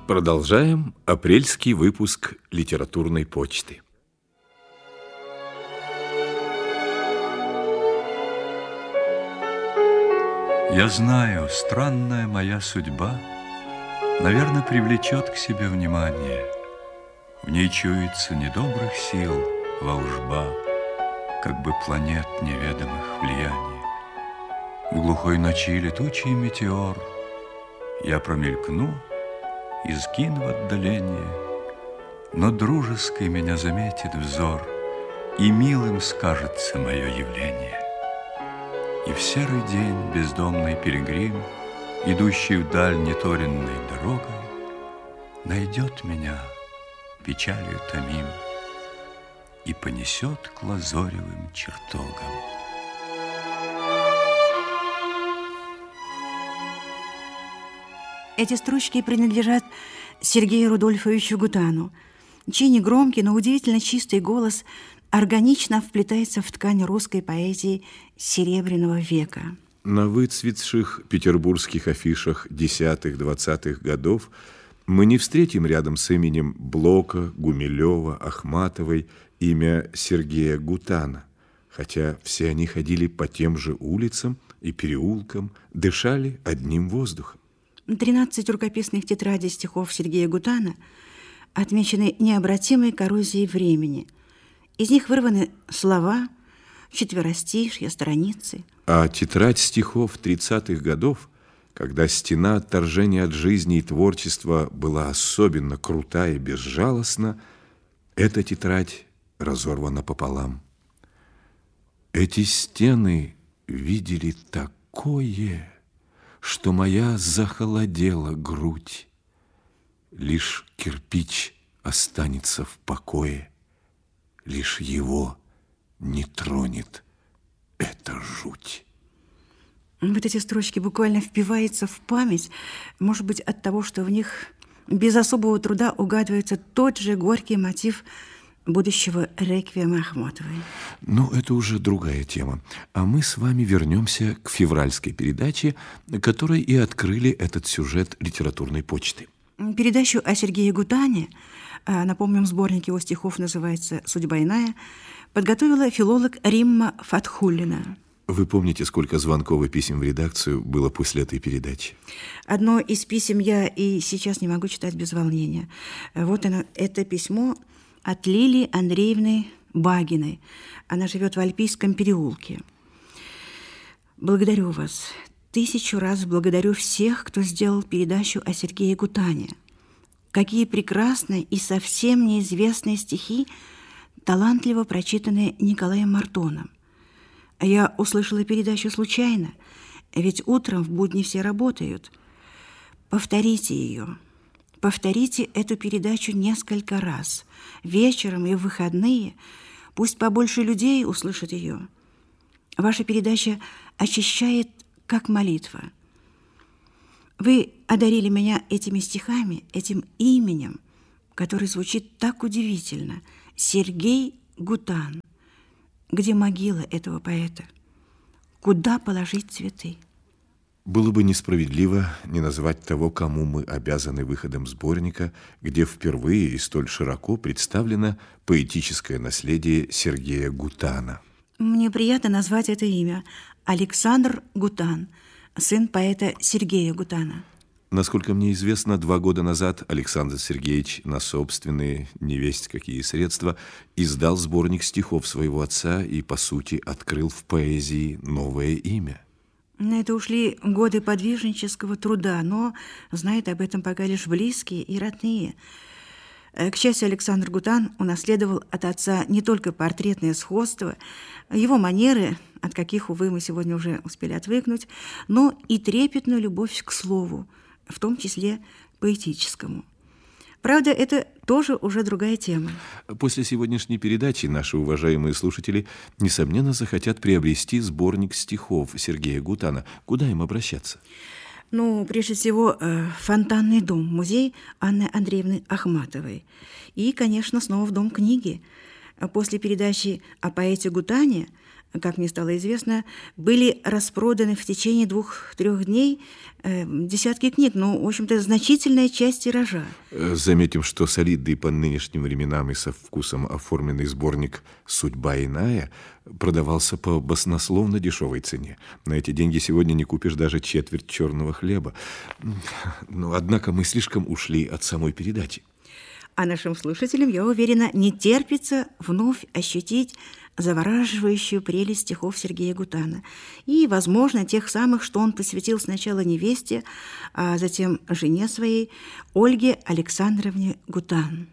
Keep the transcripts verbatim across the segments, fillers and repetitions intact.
Продолжаем апрельский выпуск литературной почты. Я знаю, странная моя судьба, наверное, привлечет к себе внимание. В ней чуется недобрых сил волжба, как бы планет неведомых влияний. В глухой ночи летучий метеор я промелькну и сгину в отдалении, но дружеской меня заметит взор, и милым скажется мое явление. И в серый день бездомный пилигрим, идущий вдаль неторенной дорогой, найдет меня, печалью томим, и понесет к лазоревым чертогам. Эти строчки принадлежат Сергею Рудольфовичу Гутану, чей негромкий, но удивительно чистый голос органично вплетается в ткань русской поэзии Серебряного века. На выцветших петербургских афишах десятых-двадцатых годов мы не встретим рядом с именем Блока, Гумилева, Ахматовой имя Сергея Гутана, хотя все они ходили по тем же улицам и переулкам, дышали одним воздухом. Тринадцать рукописных тетрадей стихов Сергея Гутана отмечены необратимой коррозией времени. Из них вырваны слова, четверостишья, страницы. А тетрадь стихов тридцатых годов, когда стена отторжения от жизни и творчества была особенно крута и безжалостна, эта тетрадь разорвана пополам. Эти стены видели такое, что моя захолодела грудь. Лишь кирпич останется в покое, лишь его не тронет эта жуть. Вот эти строчки буквально впиваются в память, может быть, от того, что в них без особого труда угадывается тот же горький мотив будущего реквиема Ахматовой. Ну, это уже другая тема. А мы с вами вернемся к февральской передаче, которой и открыли этот сюжет литературной почты. Передачу о Сергее Гутане, напомним, сборник его стихов называется «Судьба иная», подготовила филолог Римма Фатхуллина. Вы помните, сколько звонков и писем в редакцию было после этой передачи? Одно из писем я и сейчас не могу читать без волнения. Вот оно, это письмо от Лилии Андреевны Багиной. Она живет в Альпийском переулке. Благодарю вас. Тысячу раз благодарю всех, кто сделал передачу о Сергее Гутане. Какие прекрасные и совсем неизвестные стихи, талантливо прочитанные Николаем Мартоном. Я услышала передачу случайно, ведь утром в будни все работают. Повторите ее. Повторите эту передачу несколько раз, вечером и в выходные. Пусть побольше людей услышат ее. Ваша передача очищает, как молитва. Вы одарили меня этими стихами, этим именем, который звучит так удивительно. Сергей Гутан. Где могила этого поэта? Куда положить цветы? Было бы несправедливо не назвать того, кому мы обязаны выходом сборника, где впервые и столь широко представлено поэтическое наследие Сергея Гутана. Мне приятно назвать это имя. Александр Гутан, сын поэта Сергея Гутана. Насколько мне известно, два года назад Александр Сергеевич на собственные, невесть какие средства, издал сборник стихов своего отца и, по сути, открыл в поэзии новое имя. На это ушли годы подвижнического труда, но знают об этом пока лишь близкие и родные. К счастью, Александр Гутан унаследовал от отца не только портретное сходство, его манеры, от каких, увы, мы сегодня уже успели отвыкнуть, но и трепетную любовь к слову, в том числе поэтическому. Правда, это тоже уже другая тема. После сегодняшней передачи наши уважаемые слушатели, несомненно, захотят приобрести сборник стихов Сергея Гутана. Куда им обращаться? Ну, прежде всего, Фонтанный дом, музей Анны Андреевны Ахматовой. И, конечно, снова в Дом книги. После передачи о поэте Гутане как мне стало известно, были распроданы в течение двух-трех дней э, десятки книг, ну, в общем-то, значительная часть тиража. Заметим, что солидный по нынешним временам и со вкусом оформленный сборник «Судьба иная» продавался по баснословно дешевой цене. На эти деньги сегодня не купишь даже четверть черного хлеба. Но, однако, мы слишком ушли от самой передачи. А нашим слушателям, я уверена, не терпится вновь ощутить завораживающую прелесть стихов Сергея Гутана. И, возможно, тех самых, что он посвятил сначала невесте, а затем жене своей, Ольге Александровне Гутан.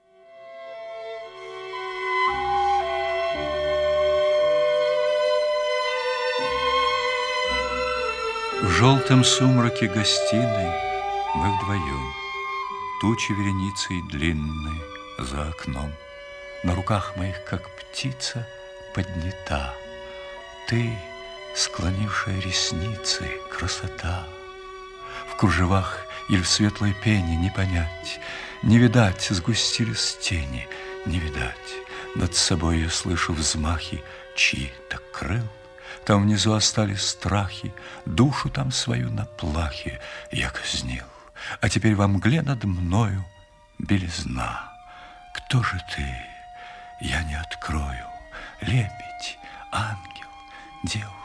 В желтом сумраке гостиной мы вдвоем, тучи вереницей длинной за окном. На руках моих, как птица, поднята. Ты, склонившая ресницы, красота. В кружевах или в светлой пене не понять, не видать, сгустились тени, не видать. Над собой я слышу взмахи чьи-то крыл. Там внизу остались страхи, душу там свою на плахе я казнил. А теперь во мгле над мною белизна. Кто же ты? Я не открою. Лебедь, ангел, девушка.